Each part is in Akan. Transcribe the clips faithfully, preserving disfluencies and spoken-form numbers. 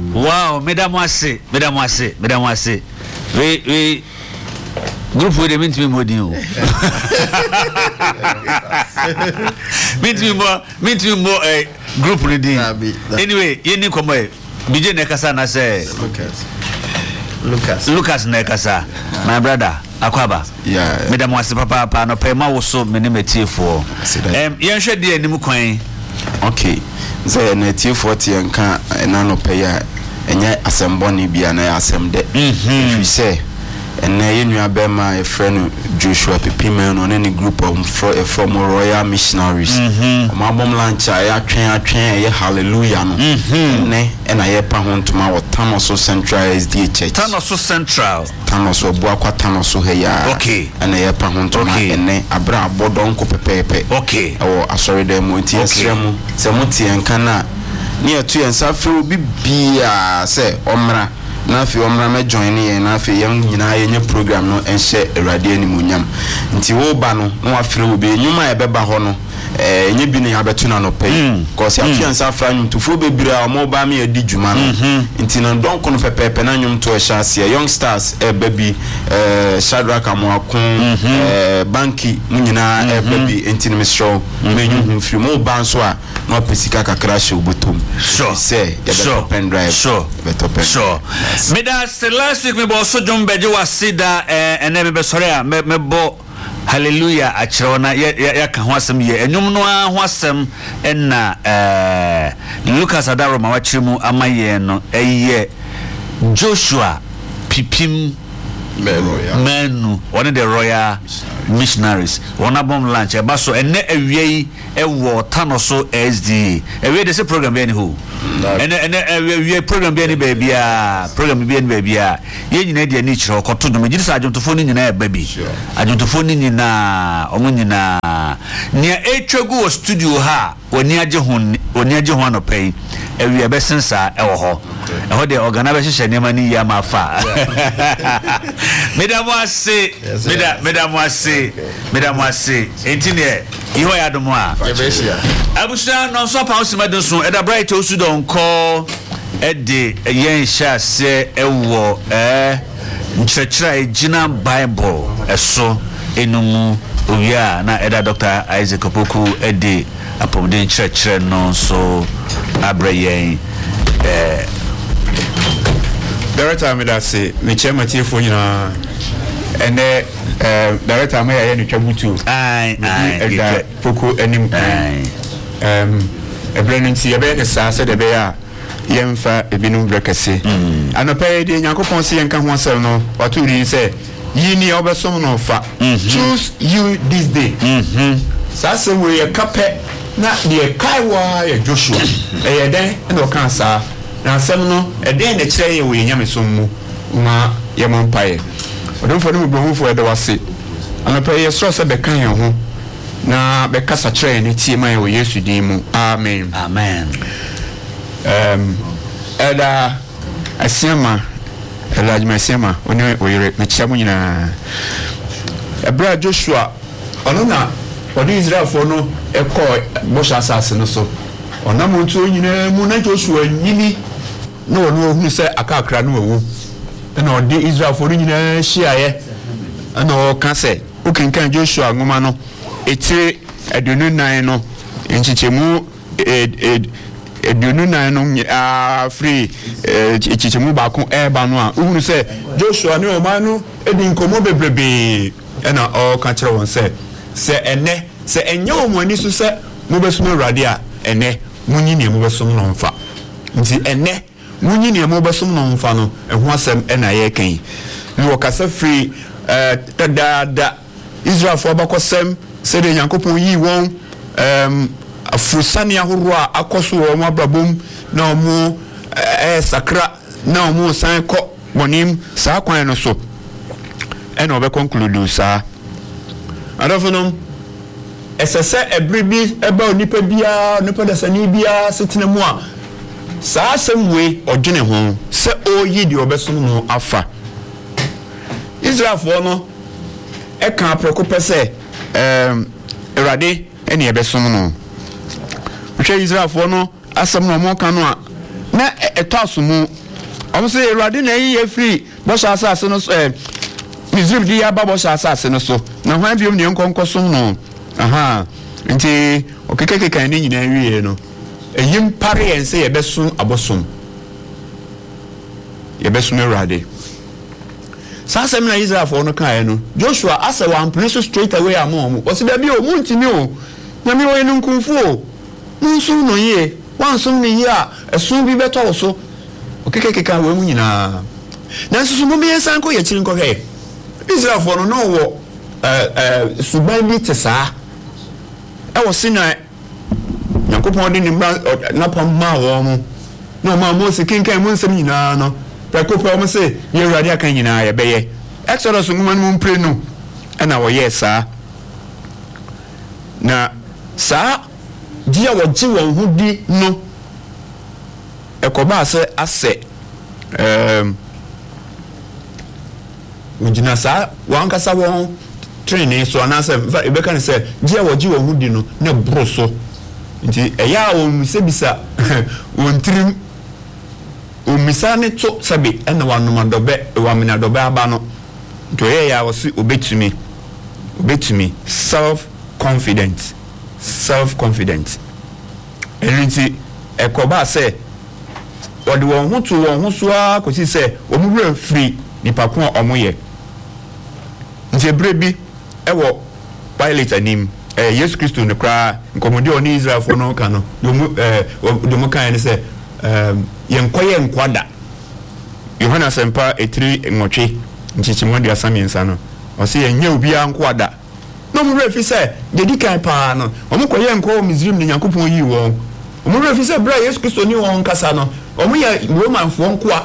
Wow, mesdames, assez, mesdames, assez, mesdames, assez. Oui, oui. Group with the mint me modin. Mint me more, mint me more a group reading. Anyway, you need come away. Bijay Nekasa na say Lucas. Lucas. Lucas Nekasa. My brother, Akwaba. Yeah. Mesdames, assez papa pa no pay ma wo so me ne metie for. Em, yen hwe de anim kwan. Okay. Say na tie forty enka na no pay a enye asemboni bia na asem de. Mhm. You say and na yenua bema a friend Joshua Pipime no any group of from Royal Missionaries. Mhm. Ma bom lancha ya twen atwen ye hallelujah no. Mhm. Ne na ye pa hontoma wo Tanoso Central S D A Church. Tanoso Central. Tanoso Buakwa Tanoso he ya. Okay. Na ye pa hontoma ene abra abodon ko pepepe. Okay. O asori dem mo nti esremu se mo tie nka na ne etu ensa fre obi bia se omra na fi omra me join ye na fi yam nyina ye nye program no enhye Awurade animunyam nti wo ba no na wa fre obi enyuma e beba ho no eh nye bi ne abetu na no pay cause afi ensa fra nyum to fo bebira o mo ba me adi djuma no nti no don ko no pepepe na nyum to ehya ase young stars e baby eh Shadrack Amoakun eh banki nyina e baby nti no me show me nyum firi mo ba nso a no pesika kakra hye obotom sure say ya sure pen drive sure better pen sure me da last week me bo so jom beje wasida eh ene me be sore a me bo hallelujah achirona ya ya ka ho asem ye enwum no a ho asem enna eh Lucas Adaro ma wachirimu amaye no eye Joshua Pipim Menu one of the Royal Missionaries one abom lunch e baso ene awie e wo Tanoso S D A awie de se program be ni ho ene ene awie program be ni baby a program be ni baby a ye nyina de ni kire okoto do megiri sa ajontofo ni nyina e baby ajontofo ni nyina omo nyina nia etwagu o studio ha oni age ho oni age ho anopai awie be sensa e wo ho e ho de organa be hye nema ni ya ma fa mesdames assez mesdames mesdames assez mesdames assez entine iho ya domo a abusa no so pa osima de so e da bright osu don call e de yen sha se e wo eh nchechira ejina bible eso enumu owia na e da Doctor Isaac Opoku e de apomde nchechira no so abrayen eh Director me da say me chairman tiefo nyina ene eh director me ya ni twabutu ai ai da Poko anim em ebrenu nti ye be ne sa se de be ya yemfa ebinum brekase anopa de Nyankopon se yenka ho asel no watu ri se yini obesom no fa choose you this day mhm sa se we ye kape na de kaiwa ye Joshua e ye den na o kan sa na asem no e den na kire ye we nyamesom mu ma ye mompae odon fo no mu fo e de wase anopa ye so se be kan ye ho na be kasa kire ne tie man ye Yesu din mu amen amen um ela asiama ela jimasiama oni oyire me chiamu nyina ebra Joshua ono na odi Israel fo no ekọ bosha asase no so ona mo ntu nyina mu na Joshua nyini no ono ohunu se akakra no wawu na odi Israel fo nyina hyiaye na o ka se okenkan Joshua ngoma no etire adunu nan no enchichemu edunu nan no ah free echichemu ba ko eba no a ohunu se Joshua ne o ma no edi nkomo bebrebe na o ka kire won se se ene se enye omani so se mo besom Awurade a ene munyi ne mo besom no mfa nti ene munyi ne mo besom no mfa no eho asem na ye kan ni wo kasa free eh tada Israel for bakosem se de Nyankopon yi won em afusani ahoro a akoso wo mo abrabom na mo eh sakra na mo san ko bonim sa kwan no so ena obe conclude sa adofonom esese ebribi eba onipa bia onipa dasani bia setena mu a sa asemwe odwene ho se oyi de obesom no afa Israel for no e kan aproko pese em Awurade ene ebesom no hwe Israel for no asem no mo kan no a na eto asomu omo se Awurade na yi free bo sha asase no so eh Misrim di ya ba bo sha asase no so na hwan biom ne nkonkosom no aha nti okekeke kan ne nyina wiye no eyim pare en se ye besun abosom ye besun Awurade sasa mina Israel for no kan no Joshua asa one place straight away amom o se da bi o muntimi o na mi wo enu nkunfu o nso no ye wansum ne ye a esun bi beto so okekeke kan we mu nyina na nso mo bi ensan ko ye kiri nko hwe Israel for no wo eh eh suban bi tesa e wo sina Yankopon de nimra na pam ma wo mo no ma mo se kinkan mo nsem nyina no prekopa mo se ye Awurade akan nyina ye beye Exodus nguma no mpre no na wo ye saa na saa dia wo ji won hudi no ekoba ase ase um ujina saa wankasa won training so anase ebe kan se dia wo ji won hudi no na broso nti eya wo misebisa won trim o misane to sabe ena wanoma dobe wa mena dobe aba no to ye ya wo si obetumi obetumi self confident self confident eliti ekoba se odi won hu to won hu so a kosi se omure free nipa ko omoye nti brebi ewo pilot anim eh Yesu Kristo ne kra nkomodi oni Israel fo no ka no domu eh domu kan ne se um yenkoye nkwada Yohana sempa etiri nwotwe nchichimo dia samiensa no o se yenye obi ankwada no mu refi se dedi kan pa no o mu koye nko Misrim ne Yankopon yi won o mu refi se bra Yesu Kristo ni won kasa no o mu ya Roman fo nkoa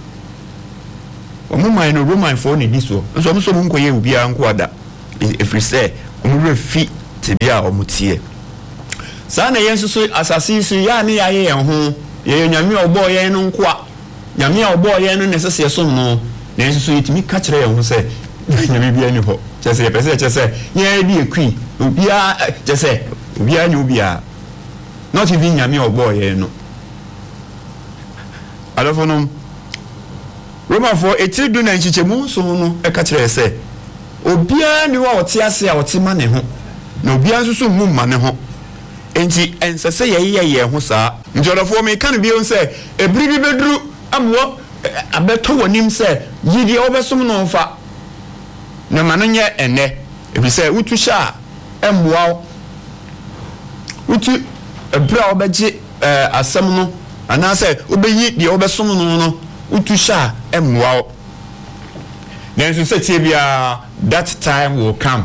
o mu man no Roman fo ni diso so mu so mu koye obi ankwada efri se o mu refi tibia o mu tie sa na yensu so asasi so ya ne ya ye ho ye nyame obo ye no nkoa nyame obo ye no nesese so no na yensu so yitimi ka kire ye ho se nyame bia ni ho chese ye pese chese ye di ekwi obia chese obia ni obia not even nyame obo ye no alofonom Roma for etidu na nchichemu so no e ka kire se obia ni wa otiase a otima ne ho na obia nso so mu ma ne ho enti ensese ye ye ye ho saa njorofo me kan bi on se ebiri bi bedru amwo abeto wonim se yidi obesom no fa na mano nye ene ebi se utu sha emwa utu ebra obeje asem no ana se obeyi de obesom no no utu sha emwa na nso se tie bia that time will come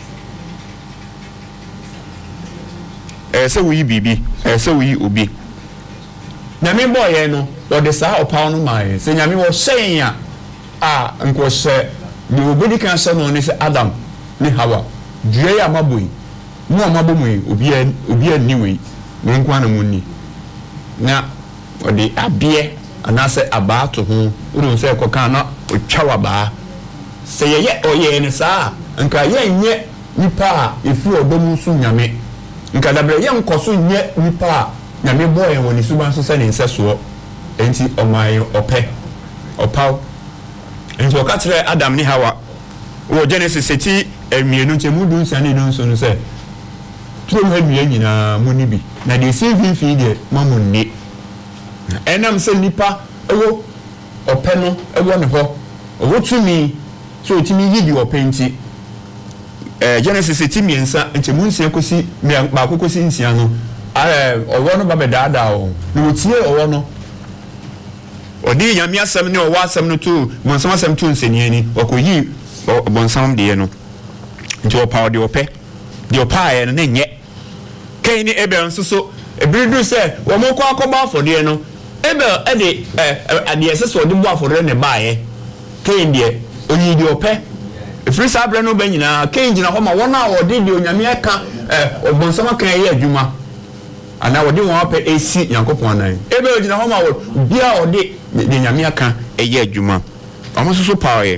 eh se wi bibi eh se wi obi nyame boye no wo de sa opa no mai se nyame wo hyen ya a nko hye de obodi kan hye no ne se Adam ne Hawa due ya maboi mu amabomu obi obi aniwe no nko ana munni na wo de abie ana se abato ho uru se kokan na otwa ba se ye ye oye ne sa nka ye nye nipa efi odomu su nyame nka dabre ye nkoso nye nipa nyame boye woni suban so se ne nseso enti oman ope opaw enti okatre Adam ni Hawa wo Genesis eti emienu nchemu du nsa ne nso no se trom ha nua nyina muni bi na de seven fi de mamunni enam se nipa ewo ope no ewo ne ho owo tumi so timi yidi ope enti eh Genesis eti miensa nchemu nsia kosi ba kokosi nsia no eh owo no ba bedada o no tie owo no odi nyame asem ne owo asem no tu bonsam asem tu nseni ani okoyi bonsam de no nti opa de ope de opa ye no nye kai ni Ebel nso so ebridu se wo mo kwa akoba afode no Ebel e de ade ese so de bo afode ne baaye kai de oyi de ope efiri sabre no ba nyina kai gina ho ma wona ode de onyame aka obonsam aka ye adwuma ana wodi won apɛ esi Yankopon anan ebe ogina ho ma wo bia ode de nyame aka eye adwuma omo so so pawe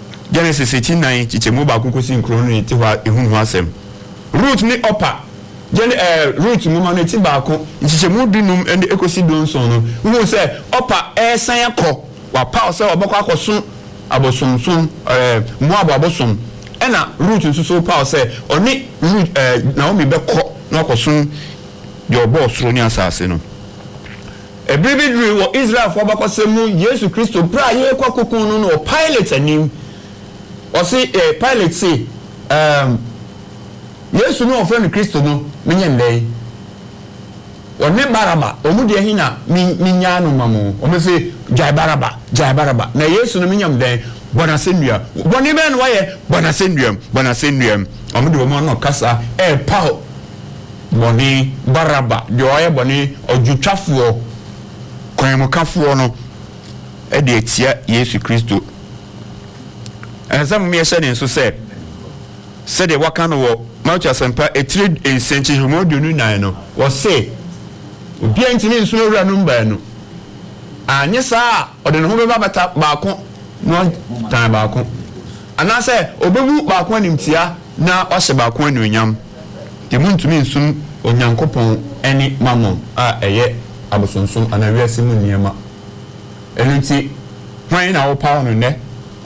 Genesis eighteen nine chichemu ba kokosi nkro no ti hwa ehunu asem root ni opa Jenny eh root mu ma no ti ba ko nchiche mu dunum and ekosi don so no wo say opa eh san yakọ wa pa say obekọ akoso abosomsom eh mu abosom e na root nso so pa say oni root eh Naomi bekọ na akoso your boss ro ni asase no e bibidri wo Israel for bakọ mu Yesu Kristo bra ye kwa kokun no no Pilate anim o say eh Pilate say um Yesu no ofre no Kristo no menye ndey wonne Baraba omude hina minya no mamu o me say jai Baraba jai Baraba na Yesu no menye ndey bona sendua boni ben waye bona senduam bona senduam omude wo no kasa e pao boni Baraba de oye boni ojutwafuo kwanmukafuo no e de etia Yesu Kristo ensam me ye hye nso say said the wakano wo Matthew Asempa a trade in Saint Homodo nu nan no was say obi antini nso no wura number no anye saa ode no ho be babata baako no tan baako ana say obebu baako animtia na ohye baako anuonyam de muntumi nsum onyankopon eni mamon a eye abosonsom ana wiase mu niema enunti hwan na wo pa no ne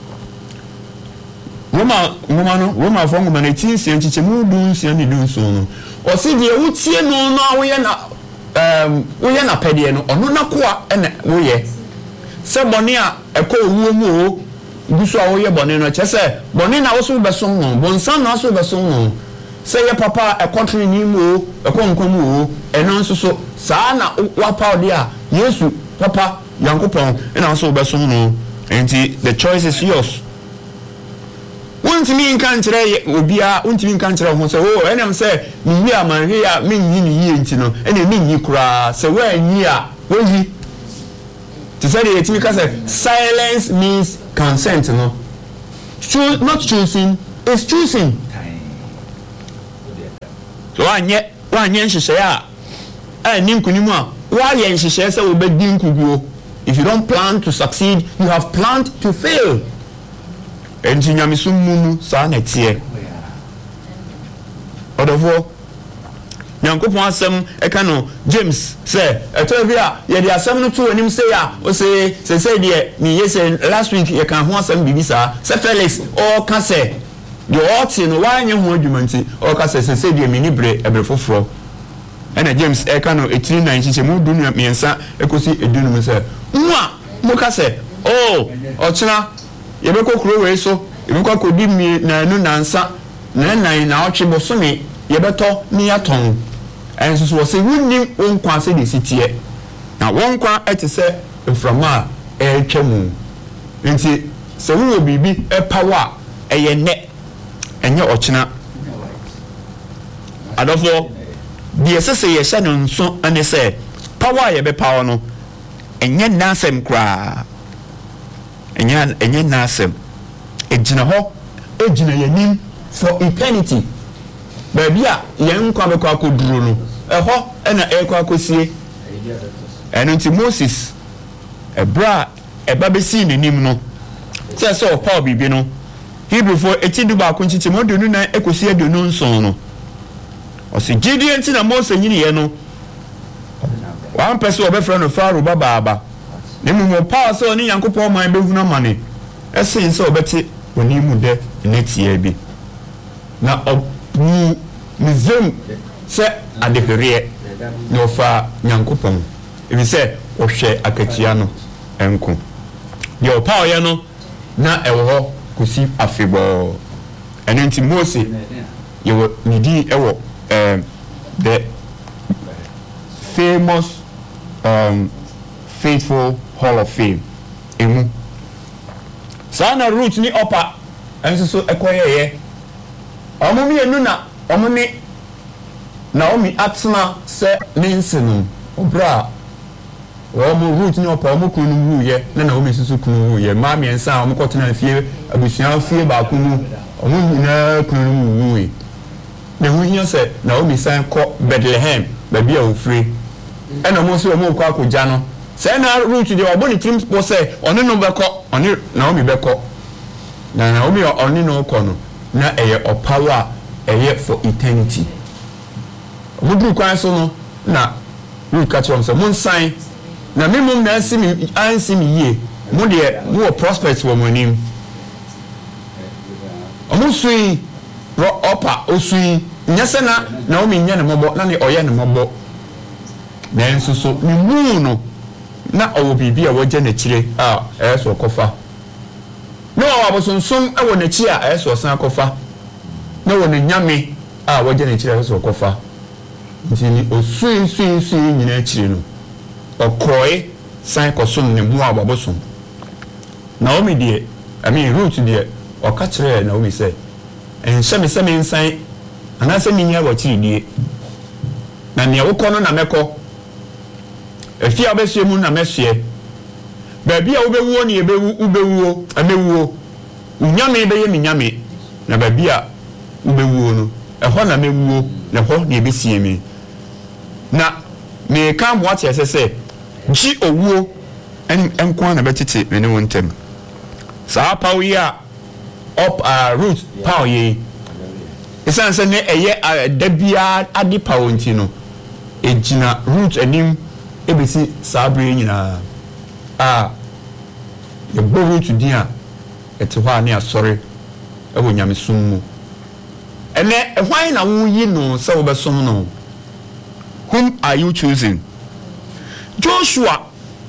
Roma Roma no Roma for Roma na tinsi enchiche mu dun sia ni dun so no o si de wutie no no wo ye na um wo ye na pede no ono na koa na wo ye se bone a eko owuo mu o guso a wo ye bone no che se bone na wo so beson no bonsan na wo so beson no se ye papa ekontri ni mu o ekonkom o eno nso so saa na wa pa ode a Yesu papa Yankopon na wo so beson no enti the choice is yours. Untimi nka nkyere obia untimi nka nkyere ho se o enam se mi a manhwe a menyi ni yie nti no ene menyi kura se wa anyi a woyi to say the etimi ka say silence means consent no choose not choosing is choosing so anye wanye nhihye a ani nkunimu a wa ye nhihye se obedi nkuguo if you don't plan to succeed you have planned to fail. Enti nyamisum munu sa na tie odofo Nyankopon asem e ka no James say eto bi a ye de asem no to anim say ya o say say say de me yese last week ye kan ho asem bibisa say Felix o ka say de oti no wanye ho adwumanti o ka say say de me ni bre ebre foforo ena James e ka no eighteen nineteen che mu dunu miensa ekosi edunu mu say nwa mu ka say oh ochina yebeko kuro we so yebeko kodi mi na anu nansa na nan na otwe bosome yebeto ni aton enso so se wunnim wonkwa se de sitie na wonkwa etise eframa e twemu nti se wo bibi e power eye ne enye ochina adofo die se se ye hye no nso ane se power ye be power no enye nasem kra enye enye nasem ejina ho ejina yanim for eternity baby a yen kwa be kwa koduro no eho ena e kwa kosie eno nti Moses ebra eba be si nenim no se se o Paul bibi no Hebrew for etidu ba ko nchiche mo donu na ekosi adonu nson no o se Gideon nti na Moses nyini ye no one person obefra no Pharaoh baba aba nemu mo Paul so ni Yankopon man be huna mane esen se obeti oni mu de netie bi na obu mizem se adehre no fa Yankopon ebi se ohwe akatia no enko ye Paul ye no na ewo ho kusi afebo eno nti Moses ye wo nidi ewo um the famous um Faithful Hall of Fame emu sana root ni opa enso so ekoyeye omo mi enu na omo ni Naomi atna se ninsenu obra omo root ni opa omo kunu mu ye na Naomi susu kunu mu ye ma mi ensa omo kotena fie abusuan fie ba kunu omo nyina kunu mu mu ne hu hia se Naomi san ko Bethlehem ba bia ofre ena mo so omo kwa akogya no say na root de oboni team po say oni no beko oni Naomi beko na Naomi oni no ko no na eye opawa eye for eternity Mudru kwan so no na Ruth catch him say mon sign na me mum na ansi me ansi me yie mo de mo prospect wo monim omo sui ro opa osui nyase na na o me nya ne mobo na ne oye ne mobo na enso so me mu no na owo bibi a woje na kire a eso kofa no abosonsom e wo na chi a eso san kofa na wo ne nyame a woje na kire eso kofa ntini osui sui sui nyina kire no okroe san kosom ne mu ababosom Naomi die I mean Ruth die o ka kire Naomi say en hye me se me nsan anase me nya wo kire die na ne wo kono na meko efia obesue mu na mesue ba bia wo bewuo ne ebewu ubewuo amewuo unyame beye me nyame na ba bia ubewuo no eho na mewuo na ho ne ebesie mi na me ka mo ate sese ji owuo en enkwa na betete me ne wontem sa pawi a up uh, root power ye esan se ne eye dabia ade power nti no ejina root anim ebesi sabre nyina a ye boru to dia ete ho ane asore e wo nyame sum mu ene e hwan na wo yi no se wo besom no whom are you choosing Joshua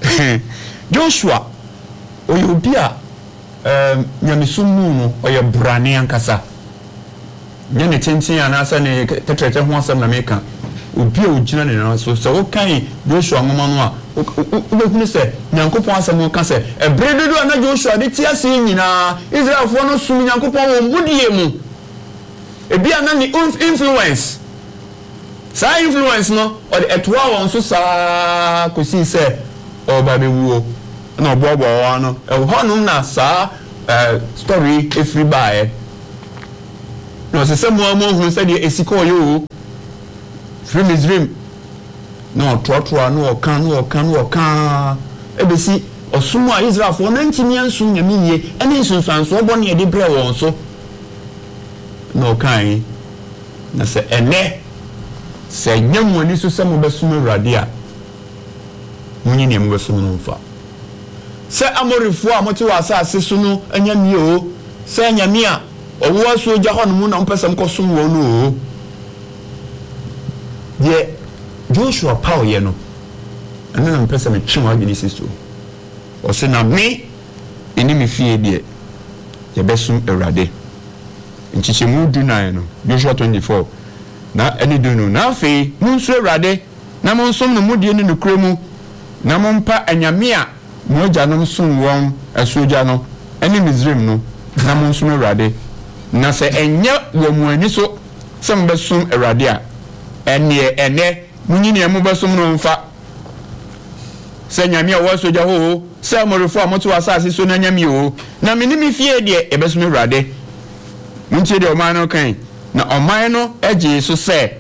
Joshua oyobia um nyame sum mu no oye brane ankasa nyane tentin anasa ne tetrete ho asem na meka obi a ogina ne na so so kan Joshua ngoma no a obehunu se nyankopon asem ka se ebredodo na Joshua de ti ase nyina Israelfo no sum nyankopon wo mudie mu ebi ana ni influence sa influence no or the etwa won so sa kosi se oba bewuo na obobo wa no e honum na sa story every buy no se se mo mo hu se de esiko yo from Israel no trotro no kan no kan no kan ebesi osumu a Israel fo na ntimi ansum nyame ye ene nsunsanso obo ne de bre won so no kan na se ene se nyamu ani so se mo besum awrade a munyi ne mo besum no mfa se amorifo a moti wa asase so no anyami o se anyami a owo aso gya ho no mu na mpesem kosum wo no o de Joshua Paul ye no ana na mpesem twin adwini sisto o se na me eni me fie de ye besum awrade nchiche mu du nine no Joshua twenty-four na eni du no na fe munsu awrade na monsom no mudie ni nokre mu na mompa anyame a mo janom sum won asoja no eni Misraim no na monsum awrade na se enye wo mu ani so se mbesum awrade a ene ene munyi ne mu besum no mfa se nyame a wo asoja ho se morefo a moto asase so na nyame o na me ni me fie de e besum awrade munche de o man no kan na o man no eje so se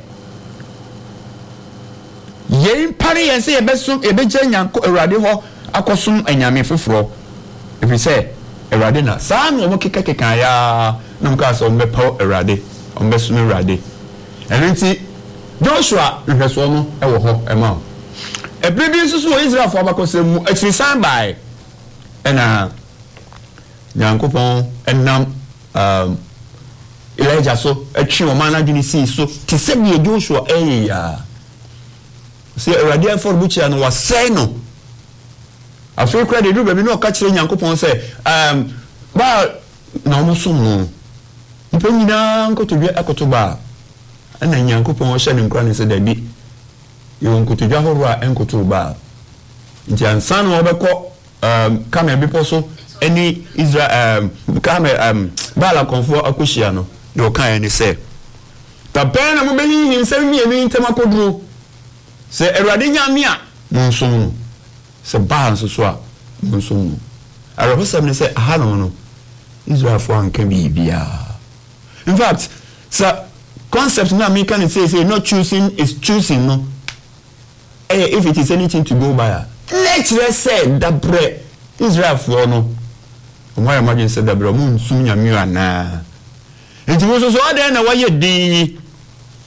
yen pare yen se e besum e beje nyanko awrade ho akosum anyame foforo if you say awrade na sa no mo keka keka ya na mka so mbepo awrade o mbesum awrade enenti Joshua nhweso no e wo ho e ma e bibi nsusu Israel fo abakosem mu akirisan bai ena nyankopon enam um Elijah so atwi o man adwini si so ti se bi Joshua eh ya se awrade for buchi no wa say no afi kra de du baby no ka kire nyankopon se um ba na mo sum no ipo nyina nkotodwe akotoba ana nyankopon hye ne nkra ne se dabi yo nkotodwa horo a enkotoba nti ansan no obekọ um kama bipo so any Israel um kama um bala konfo akohia no yo kan ne se ta ben na mo behi him se mi emi ntema koduro se awrade nyame a monsom se balance so a monsom arabosam ne se aha no no Israel for anka bibia in fact sa concept na me can say say not choosing is choosing no eh if it is anything to go by let's say that bre Israel for no o my imagine say that bre mun sum nyame ana enti wo so so ade na waye din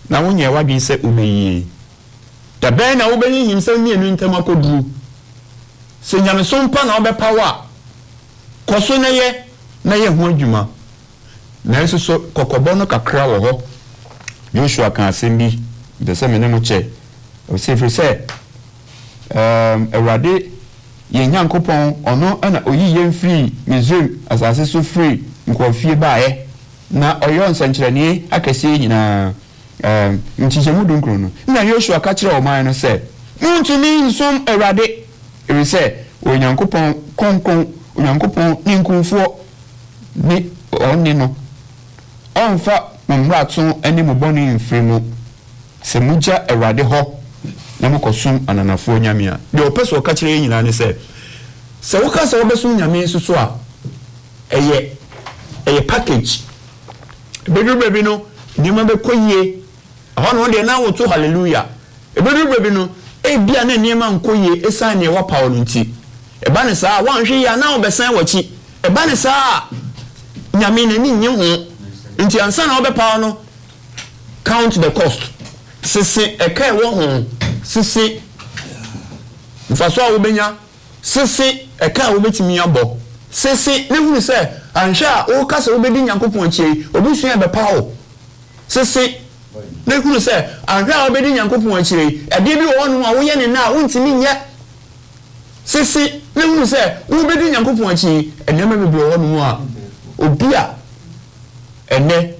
na wonye wadwen sɛ obeyie da bɛn na wobeyi himsɛ mienu ntam akoduru sɛ nyamesom pa na wobɛpawa kɔso na yɛ na yɛ ho adwuma na nso so kokɔbɔ no kakra wɔ hɔ Joshua kan asɛm bi de sɛ mene mo kyɛ o sɛ firi sɛ um Awurade yɛ Nyankopɔn ɔno ana oyi yɛn free Misraim asase so free nkɔfie baayɛ na ɔyɔ nsɛnkyerɛnne akɛseɛ nyinaa um ntihyɛmu dunkron no na Joshua ka kyerɛ ɔman no sɛ muntumi nsom Awurade ɛri sɛ Onyankopɔn konkon Onyankopɔn ne nkumfoɔ ne ɔne no ɔmfa mmrato ani mo bɔne mfiri mu sɛ mugya Awurade hɔ na mokɔsom ananafoɔ nyame a deɛ ɔpɛ sɛ ɔka kyerɛ nyinaa ne sɛ sɛ woka sɛ wobɛsom nyame nso so a ɛyɛ ɛyɛ package ebeduru baabi no nneɛma bɛkɔ yie ɛhɔ no deɛ na woto hallelujah ebeduru baabi no ebia na nneɛma nkɔ yie ɛsan ne ɛwɔ pawo no nti ɛba ne saa wanhwe yia na wobɛsan wɔkyi ɛba ne saa nyame n'ani nye ho nti ansa na wobɛpawo no count the cost sisi ɛka ɛwɔ ho sisi mfaso a wobɛnya sisi ɛka a wobɛtumi abɔ sisi ne hunu sɛ anhwɛ a woka sɛ wobɛdi Nyankopɔn akyiri obusua bɛpawo sisi ne hunu sɛ anhwɛ a wobɛdi Nyankopɔn akyiri ɛdeɛ bi wɔ no a woyɛ ne na wontimi nyɛ sisi ne hunu sɛ wobɛdi Nyankopɔn akyiri ɛnɛma bebree wɔ no a obi a ɛnɛ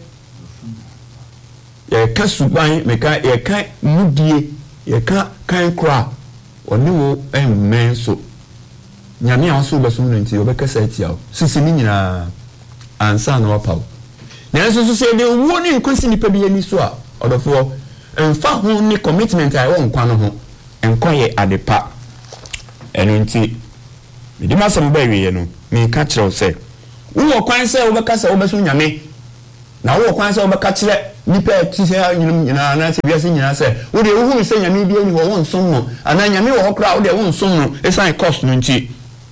yɛka suban meka yɛka mudie yɛka kan kora ɔne wo ɛmmɛn so nyame a so bɛsom no nti ɔbɛkasa atia wo sisi ne nyinaa ansa na wapaw nanso so sɛ de wo ne nkwasi nipa bi ani so a ɔdɔfoɔ mfa ho ne commitment a ɛwɔ nkwa no ho nkwa yɛ adepa ɛno nti mede masɛm ba wie no meka kyerɛw sɛ wo kwan sɛ wobɛkasa wobɛsom nyame na wo kwan sɛ wobɛka kyerɛ nipa ti sɛ nyinum nyinaa na sɛ biase nyinaa sɛ wo de wo hu sɛ nyame bi ani hɔ wo nsom no ana nyame wɔ hɔ kra wo de wo nsom no esan cost no nti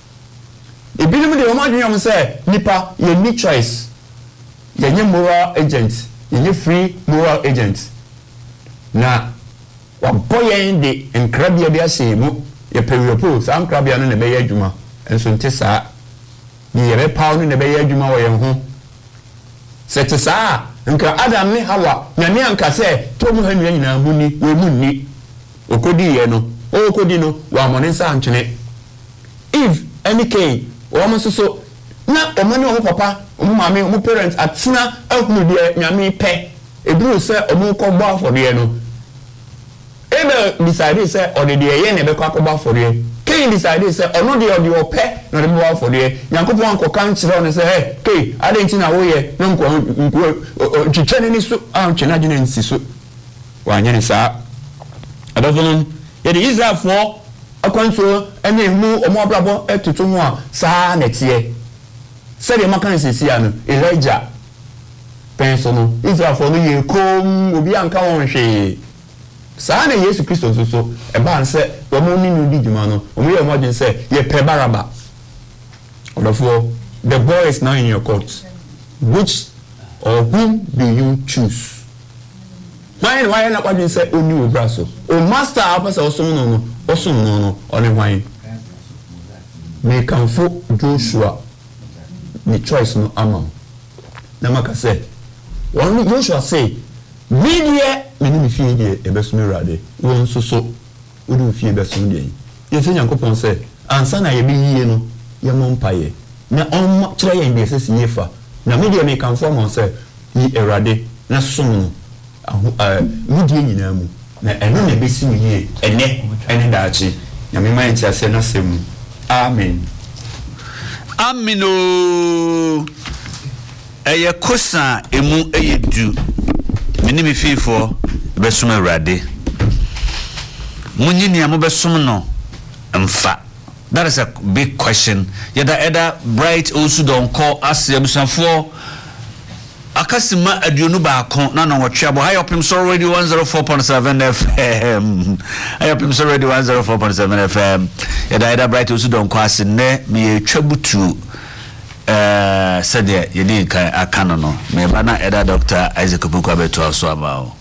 ebinom de wɔn adwene wɔn sɛ nipa yɛ ni choice yɛ nye moral agent yɛ nye free moral agent na wabɔ yɛn de nkrabea bi ahyɛ mu yɛ pɛwiɛpo saa nkrabea no na bɛyɛ adwuma nso nte saa ni yɛ bɛpaw no na bɛyɛ adwuma wɔ yɛn ho sɛ te saa nka Adam ne Hawa nyame anka sɛ tomu ha nua nyinaa mu ni wɔ mu ni okodi yɛ no okodi no wa amone nsa antwene Eve any Cain wɔn so so na ɔmo ne ɔmo papa ɔmo maame ɔmo parents atena ahunu deɛ nyame pɛ eburu sɛ ɔmo kɔ bɔ afɔdeɛ no Abel decide sɛ ɔde deɛ yɛ na ɛbɛkɔ akɔbɔ afɔdeɛ Cain decide sɛ ɔno deɛ ɔde ɔpɛ na ɔde bɔ afɔdeɛ Nyankopɔn ankɔka nkyerɛ ɔno sɛ hey Cain ade nti na woyɛ na nkɔ nkɔ twitwa ne ni so antwe na gyina nsi so wanyɛ ne saa adɔfo no yɛde Israelfoɔ akwantuo ɛne mu ɔmo abrabɔ ɛtoto ho a saa na ɛteɛ sɛdeɛ maka no sisi a no Elijah pɛn so no Israelfoɔ no yɛ kom obi anka wɔn hwee saa na Yesu Kristo nso so ɛba nsɛ wɔn ni no di dwuma no wɔn yɛ wɔn adwene sɛ yɛ pɛ Baraba ɔdɔfoɔ the boy is now in your court which or whom do you choose why why na kwadwene sɛ oni wo bra so o master a pɛ sɛ ɔsom no no ɔsom no no ɔne hwan me kanfo Joshua the choice no ama na maka sɛ wɔn Joshua say media meni me fie die ebesom Awurade won so so wodi fie besom die ye se Nyankopɔn sɛ ansa na ye bi yie no ye mo mpaye na on kyerɛ ye bi sɛ sie fa na media me kan form on sɛ yi Awurade na som no eh media nyina mu na ɛno na besi mu yie ɛnɛ ɛne daachi na me man ti ase na sɛm amen amen o ɛyɛ kosa emu ɛyɛ du meni me fifo besom Awurade munyi ni amo besom no mfa that is a big question yada eda bright also don call as abusanfo akasima aduonu baako na no wotwe abo high up him so radio one oh four point seven F M high up him so radio one oh four point seven F M yada eda bright also don call as ne me twabutu eh said ye ni kan akano no me ba na eda Doctor Isaac Buku abeto aso amao